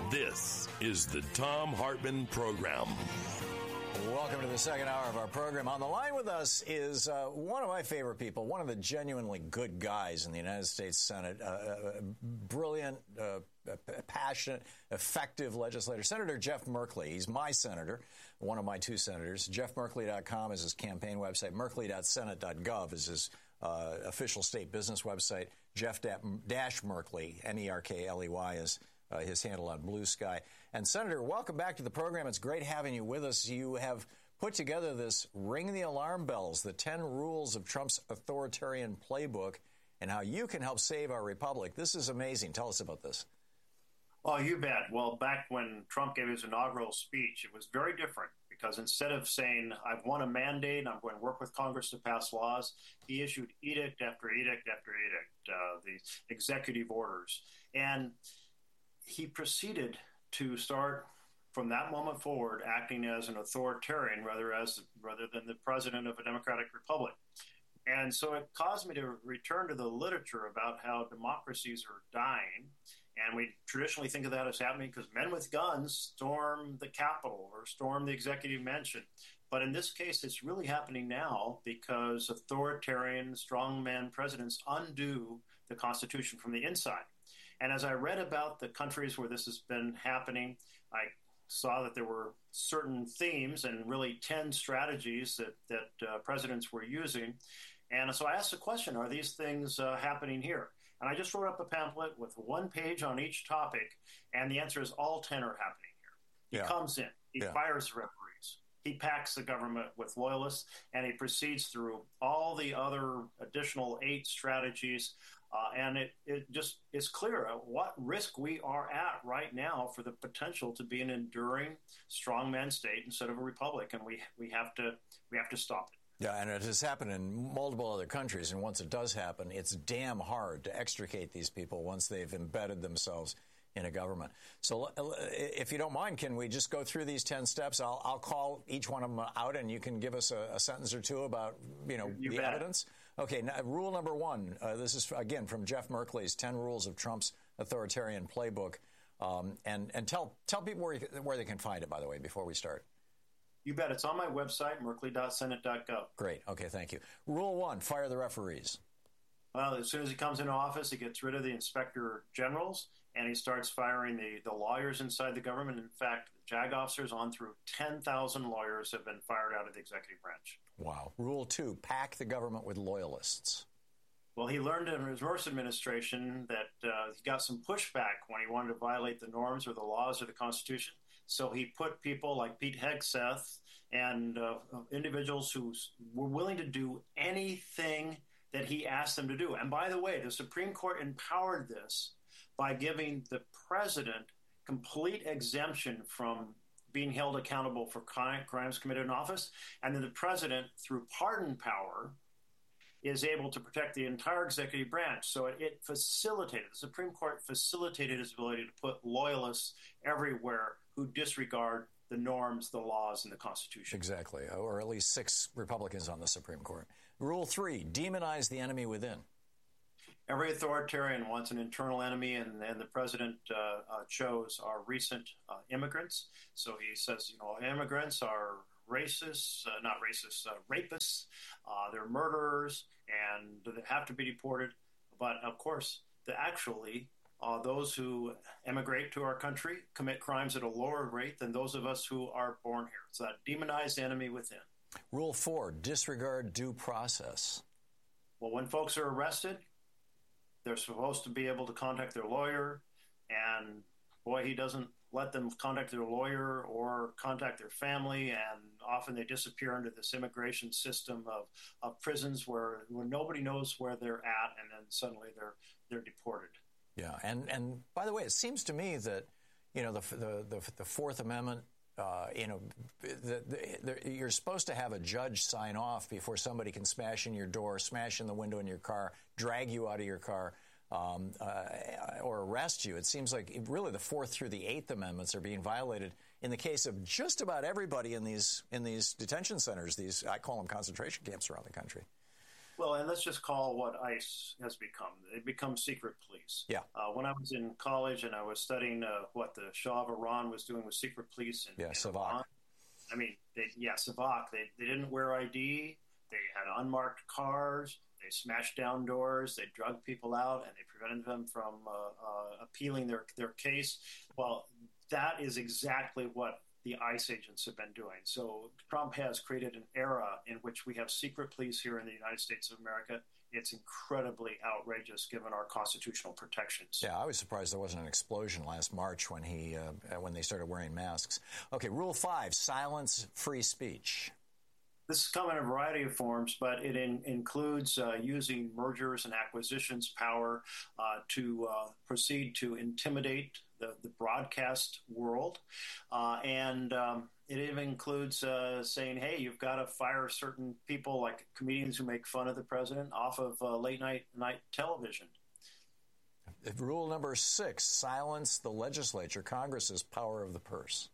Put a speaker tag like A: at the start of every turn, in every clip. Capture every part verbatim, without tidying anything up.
A: This is the Thom Hartmann Program.
B: Welcome to the second hour of our program. On the line with us is uh, one of my favorite people, one of the genuinely good guys in the United States Senate, uh, brilliant, uh, passionate, effective legislator, Senator Jeff Merkley. He's my senator, one of my two senators. jeff merkley dot com is his campaign website. merkley dot senate dot gov is his uh, official state business website. Jeff Merkley, M E R K L E Y, is Uh, his handle on Blue Sky. And Senator, welcome back to the program. It's great having you with us. You have put together this Ring the Alarm Bells, the ten rules of Trump's authoritarian playbook, and how you can help save our republic. This is amazing. Tell us about this.
C: Oh, you bet. Well, back when Trump gave his inaugural speech, it was very different because instead of saying, I've won a mandate, I'm going to work with Congress to pass laws, he issued edict after edict after edict, uh, these executive orders. And he proceeded to start, from that moment forward, acting as an authoritarian rather as rather than the president of a democratic republic. And so it caused me to return to the literature about how democracies are dying. And we traditionally think of that as happening because men with guns storm the Capitol or storm the executive mansion. But in this case, it's really happening now because authoritarian strongman presidents undo the Constitution from the inside. And as I read about the countries where this has been happening, I saw that there were certain themes and really ten strategies that, that uh, presidents were using. And so I asked the question, are these things uh, happening here? And I just wrote up a pamphlet with one page on each topic, and the answer is all ten are happening here. He yeah. comes in, he yeah. fires referees, he packs the government with loyalists, and he proceeds through all the other additional eight strategies. Uh, and it, it just is clear what risk we are at right now for the potential to be an enduring strongman state instead of a republic, and we we have to we have to stop it.
B: Yeah, and it has happened in multiple other countries, and once it does happen, it's damn hard to extricate these people once they've embedded themselves in a government. So if you don't mind, can we just go through these ten steps? I'll, I'll call each one of them out, and you can give us a, a sentence or two about, you know,
C: you
B: the
C: bet.
B: evidence. Okay, now, rule number one, uh, this is, again, from Jeff Merkley's ten Rules of Trump's Authoritarian Playbook. Um, and and tell tell people where, you, where they can find it, by the way, before we start.
C: You bet. It's on my website, merkley dot senate dot gov.
B: Great. Okay, thank you. Rule one, fire the referees.
C: Well, as soon as he comes into office, he gets rid of the inspector generals, and he starts firing the, the lawyers inside the government. In fact, JAG officers on through ten thousand lawyers have been fired out of the executive branch.
B: Wow. Rule two, pack the government with loyalists.
C: Well, he learned in his first administration that uh, he got some pushback when he wanted to violate the norms or the laws or the Constitution. So he put people like Pete Hegseth and uh, individuals who were willing to do anything that he asked them to do. And by the way, the Supreme Court empowered this by giving the president complete exemption from being held accountable for crimes committed in office. And then the president, through pardon power, is able to protect the entire executive branch. So it, it facilitated, the Supreme Court facilitated his ability to put loyalists everywhere who disregard the norms, the laws, and the Constitution.
B: Exactly, or at least six Republicans on the Supreme Court. Rule three, demonize the enemy within.
C: Every authoritarian wants an internal enemy, and, and the president uh, uh, chose our recent uh, immigrants. So he says, you know, immigrants are racists, uh, not racists, uh, rapists, uh, they're murderers, and they have to be deported. But, of course, the actually Uh, those who emigrate to our country commit crimes at a lower rate than those of us who are born here. It's that demonized enemy within.
B: Rule four, disregard due process.
C: Well, when folks are arrested, they're supposed to be able to contact their lawyer, and boy, he doesn't let them contact their lawyer or contact their family, and often they disappear into this immigration system of, of prisons where, where nobody knows where they're at, and then suddenly they're they're deported.
B: Yeah, and, and by the way, it seems to me that, you know, the the the, the Fourth Amendment, uh, you know, the, the, the, you're supposed to have a judge sign off before somebody can smash in your door, smash in the window in your car, drag you out of your car, um, uh, or arrest you. It seems like really the Fourth through the Eighth Amendments are being violated in the case of just about everybody in these in these detention centers. These, I call them concentration camps around the country.
C: Well, and let's just call what ICE has become. They become secret police.
B: Yeah.
C: Uh, when I was in college and I was studying uh, what the Shah of Iran was doing with secret police in,
B: yeah,
C: in
B: Savak.
C: Iran, I mean, they, yeah, Savak. They, they didn't wear I D. They had unmarked cars. They smashed down doors. They drugged people out, and they prevented them from uh, uh, appealing their, their case. Well, that is exactly what the ICE agents have been doing. So Trump has created an era in which we have secret police here in the United States of America. It's incredibly outrageous given our constitutional protections.
B: Yeah, I was surprised there wasn't an explosion last March when he uh, when they started wearing masks. Okay, rule five, silence free speech.
C: This has come in a variety of forms, but it in, includes uh, using mergers and acquisitions power uh, to uh, proceed to intimidate the, the broadcast world. Uh, and um, it even includes uh, saying, hey, you've got to fire certain people like comedians who make fun of the president off of uh, late night night television.
B: Rule number six, silence the legislature, Congress's power of the purse.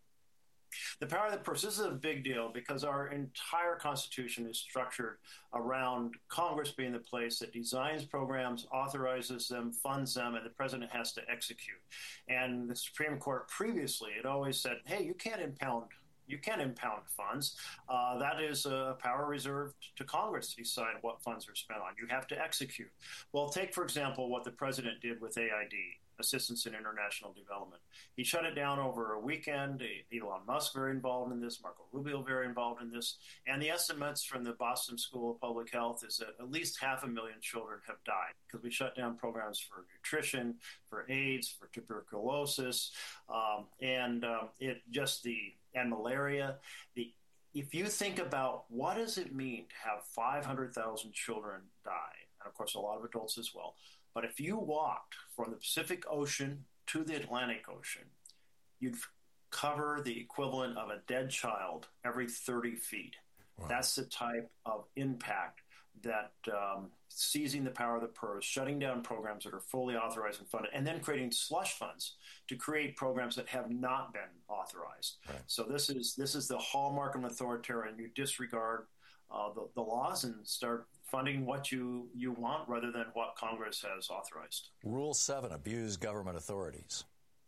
C: The power of the purse, this is a big deal because our entire Constitution is structured around Congress being the place that designs programs, authorizes them, funds them, and the president has to execute. And the Supreme Court previously had always said, hey, you can't impound You can't impound funds. Uh, that is a power reserved to Congress to decide what funds are spent on. You have to execute. Well, take, for example, what the president did with A I D, Assistance in International Development. He shut it down over a weekend. Elon Musk very involved in this, Marco Rubio very involved in this. And the estimates from the Boston School of Public Health is that at least half a million children have died because we shut down programs for nutrition, for AIDS, for tuberculosis, um, and um, it just the and malaria. The if you think about what does it mean to have five hundred thousand children die, and of course a lot of adults as well, but if you walked from the Pacific Ocean to the Atlantic Ocean, you'd cover the equivalent of a dead child every thirty feet. Wow. That's the type of impact that um, seizing the power of the purse, shutting down programs that are fully authorized and funded, and then creating slush funds to create programs that have not been authorized. Right. So this is this is the hallmark of an authoritarian. You disregard uh, the, the laws and start funding what you, you want rather than what Congress has authorized.
B: Rule seven, abuse government authorities.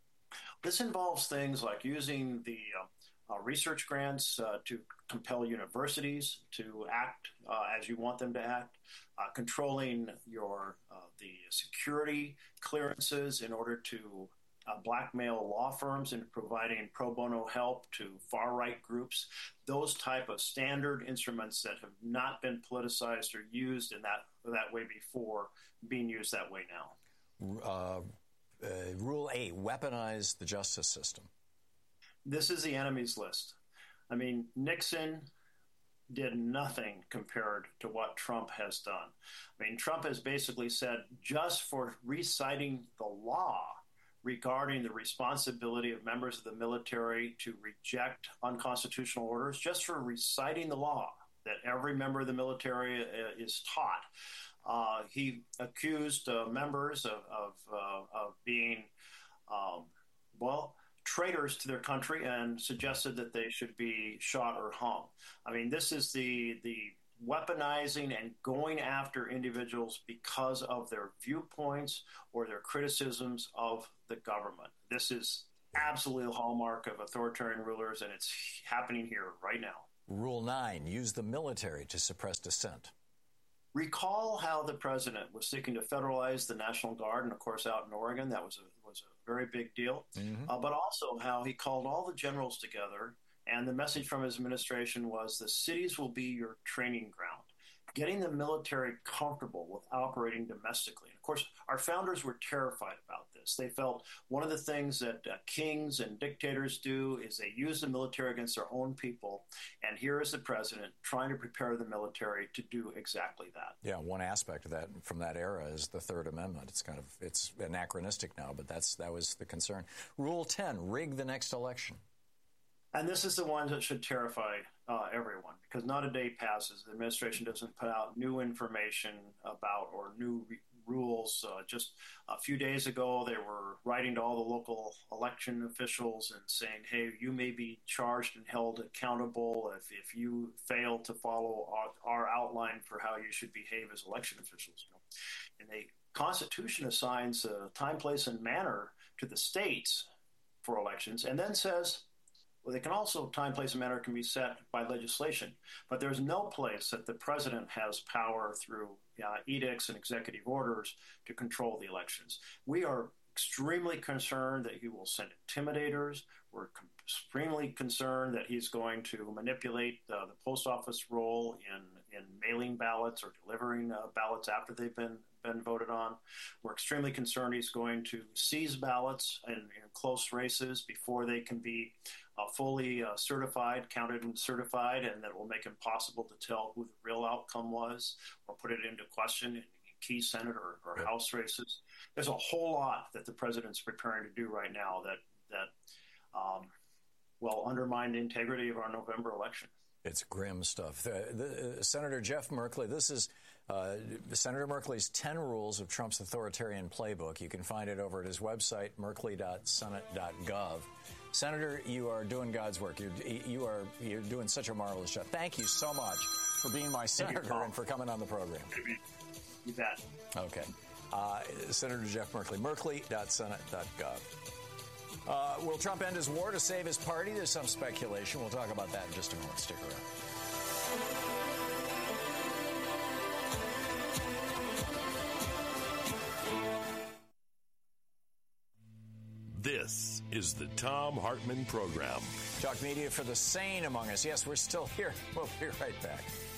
C: This involves things like using the uh, uh, research grants uh, to compel universities to act uh, as you want them to act, uh, controlling your uh, the security clearances in order to uh, blackmail law firms and providing pro bono help to far-right groups, those type of standard instruments that have not been politicized or used in that, that way before being used that way now.
B: Uh, uh, rule eight, weaponize the justice system.
C: This is the enemy's list. I mean, Nixon did nothing compared to what Trump has done. I mean, Trump has basically said just for reciting the law regarding the responsibility of members of the military to reject unconstitutional orders, just for reciting the law that every member of the military is taught, uh, he accused uh, members of, of, uh, of being, um, well, traitors to their country and suggested that they should be shot or hung. I mean, this is the the weaponizing and going after individuals because of their viewpoints or their criticisms of the government. This is absolutely the hallmark of authoritarian rulers, and it's happening here right now.
B: Rule nine, use the military to suppress dissent.
C: Recall how the president was seeking to federalize the National Guard, and of course out in Oregon, that was a, was a very big deal, mm-hmm. uh, but also how he called all the generals together, and the message from his administration was the cities will be your training ground, getting the military comfortable with operating domestically. And of course, our founders were terrified about this. They felt one of the things that uh, kings and dictators do is they use the military against their own people. And here is the president trying to prepare the military to do exactly that.
B: Yeah, one aspect of that from that era is the Third Amendment. It's kind of it's anachronistic now, but that's that was the concern. Rule ten, rig the next election.
C: And this is the one that should terrify uh, everyone, because not a day passes the administration doesn't put out new information about or new re- rules. Uh, just a few days ago, they were writing to all the local election officials and saying, hey, you may be charged and held accountable if, if you fail to follow our, our outline for how you should behave as election officials. You know? And the Constitution assigns a time, place, and manner to the states for elections, and then says, well, they can also, time, place, and manner can be set by legislation, but there's no place that the president has power through uh, edicts and executive orders to control the elections. We are extremely concerned that he will send intimidators. We're com- extremely concerned that he's going to manipulate uh, the post office role in, in mailing ballots or delivering uh, ballots after they've been, been voted on. We're extremely concerned he's going to seize ballots in, in close races before they can be Uh, fully uh, certified, counted and certified, and that will make it impossible to tell who the real outcome was or put it into question in key Senate or, or yeah. House races. There's a whole lot that the president's preparing to do right now that, that um, will undermine the integrity of our November election.
B: It's grim stuff. The, the, uh, Senator Jeff Merkley, this is uh, Senator Merkley's ten Rules of Trump's Authoritarian Playbook. You can find it over at his website, merkley dot senate dot gov. Senator, you are doing God's work. You're, you are you're doing such a marvelous job. Thank you so much for being my senator you, and for coming on the program.
C: You bet.
B: Okay. Uh, Senator Jeff Merkley, merkley dot senate dot gov. Uh, will Trump end his war to save his party? There's some speculation. We'll talk about that in just a moment. Stick around.
A: This is the Thom Hartmann Program.
B: Talk media for the sane among us. Yes, we're still here. We'll be right back.